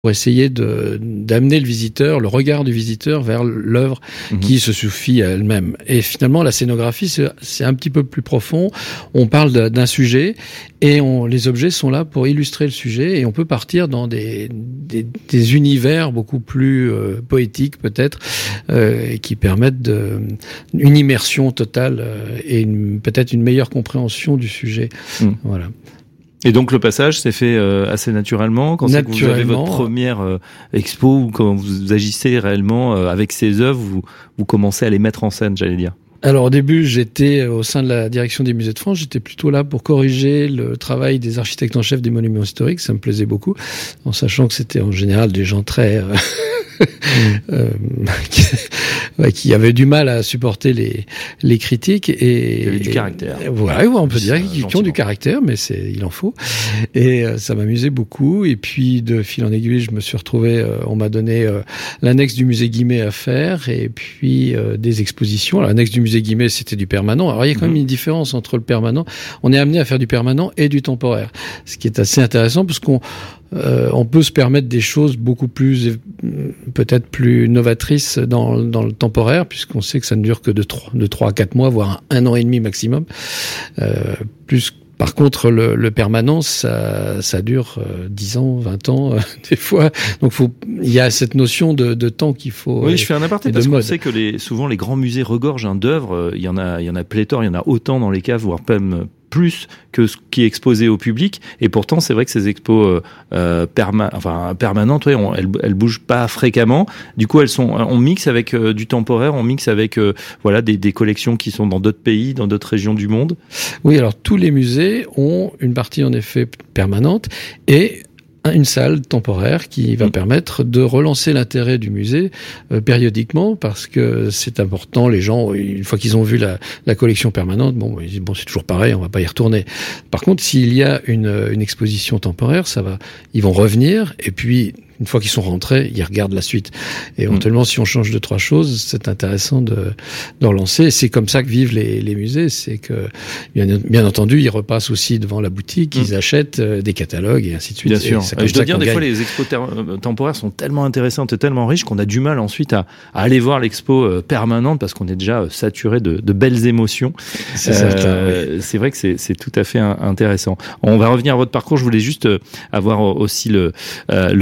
pour essayer d'amener le visiteur, le regard du visiteur vers l'œuvre qui se suffit à elle-même. Et finalement, la scénographie, c'est un petit peu plus profond. On parle d'un sujet et les objets sont là pour illustrer le sujet et on peut partir dans des univers beaucoup plus poétiques peut-être, qui permettent une immersion totale et peut-être une meilleure compréhension du sujet. Voilà. Et donc le passage s'est fait assez naturellement quand vous avez votre première expo ou quand vous agissez réellement avec ces œuvres, vous commencez à les mettre en scène, j'allais dire. Alors au début, j'étais au sein de la direction des musées de France, j'étais plutôt là pour corriger le travail des architectes en chef des monuments historiques, ça me plaisait beaucoup, en sachant que c'était en général des gens très qui avaient du mal à supporter les critiques et qui avaient du caractère. Voilà, on peut dire qu'ils ont du caractère, mais il en faut. Et ça m'amusait beaucoup. Et puis de fil en aiguille, je me suis retrouvé. On m'a donné l'annexe du musée Guimet à faire, et puis des expositions. Alors, l'annexe du musée Guimet, c'était du permanent. Alors il y a quand même une différence entre le permanent. On est amené à faire du permanent et du temporaire, ce qui est assez intéressant parce qu'on peut se permettre des choses beaucoup plus, peut-être plus novatrices dans le temporaire, puisqu'on sait que ça ne dure que de 3 à 4 mois, voire 1 an et demi maximum. Par contre, le permanent, ça dure 10 ans, 20 ans, des fois. Donc, il y a cette notion de temps qu'il faut. Oui, je fais un aparté parce qu'on sait que souvent les grands musées regorgent d'œuvres. Il y en a pléthore, il y en a autant dans les caves, voire même plus que ce qui est exposé au public, et pourtant c'est vrai que ces expos permanentes, elles bougent pas fréquemment. Du coup, on mixe avec du temporaire, on mixe avec des collections qui sont dans d'autres pays, dans d'autres régions du monde. Oui, alors tous les musées ont une partie en effet permanente et une salle temporaire qui va permettre de relancer l'intérêt du musée périodiquement, parce que c'est important. Les gens, une fois qu'ils ont vu la collection permanente, ils disent c'est toujours pareil, on va pas y retourner. Par contre, s'il y a une exposition temporaire, ils vont revenir, et puis une fois qu'ils sont rentrés, ils regardent la suite. Et éventuellement, si on change 2-3 choses, c'est intéressant de relancer. Et c'est comme ça que vivent les musées. C'est que, bien entendu, ils repassent aussi devant la boutique, ils achètent des catalogues et ainsi de suite. Bien sûr. Je dois dire, des fois, les expos temporaires sont tellement intéressantes et tellement riches qu'on a du mal ensuite à aller voir l'expo permanente parce qu'on est déjà saturé de belles émotions. C'est certain, oui. C'est vrai que c'est tout à fait intéressant. On va revenir à votre parcours. Je voulais juste avoir aussi le